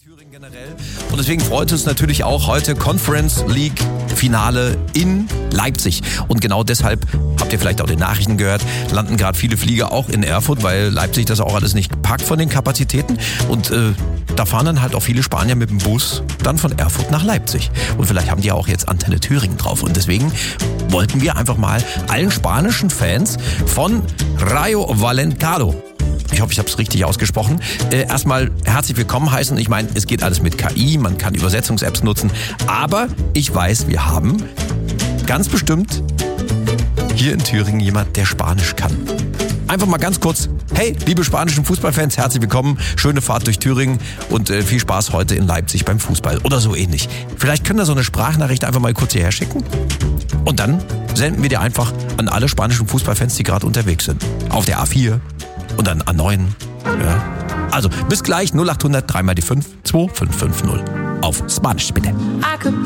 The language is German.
Thüringen generell. Und deswegen freut es natürlich auch heute Conference League Finale in Leipzig. Und genau deshalb, habt ihr vielleicht auch den Nachrichten gehört, landen gerade viele Flieger auch in Erfurt, weil Leipzig das auch alles nicht packt von den Kapazitäten. Und da fahren dann halt auch viele Spanier mit dem Bus dann von Erfurt nach Leipzig. Und vielleicht haben die auch jetzt Antenne Thüringen drauf. Und deswegen wollten wir einfach mal allen spanischen Fans von Rayo Vallecano, ich hoffe, ich habe es richtig ausgesprochen, erstmal herzlich willkommen heißen. Ich meine, es geht alles mit KI, man kann Übersetzungs-Apps nutzen, aber ich weiß, wir haben ganz bestimmt hier in Thüringen jemand, der Spanisch kann. Einfach mal ganz kurz, hey, liebe spanischen Fußballfans, herzlich willkommen, schöne Fahrt durch Thüringen und viel Spaß heute in Leipzig beim Fußball oder so ähnlich. Vielleicht können wir so eine Sprachnachricht einfach mal kurz hierher schicken und dann senden wir die einfach an alle spanischen Fußballfans, die gerade unterwegs sind. Auf der A4 und dann A9. Ja. Also bis gleich 0800 3 mal die 5 2550 auf Spanisch bitte.